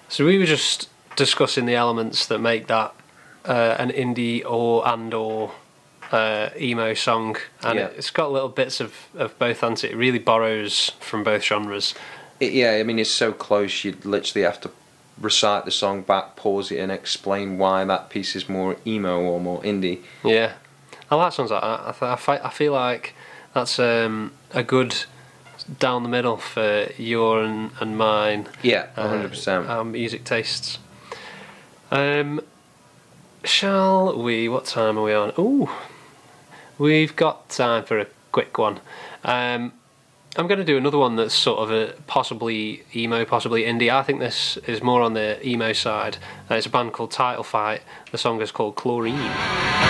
So we were just discussing the elements that make that an indie or emo song, and it's got little bits of both, hasn't it? It really borrows from both genres. I mean, it's so close, you'd literally have to recite the song back, pause it, and explain why that piece is more emo or more indie. Yeah, I like songs like that. I feel like that's a good down the middle for your and mine. Yeah, 100%. Our music tastes. Shall we? What time are we on? Ooh, we've got time for a quick one. I'm going to do another one that's sort of a possibly emo, possibly indie. I think this is more on the emo side. It's a band called Title Fight. The song is called Chlorine.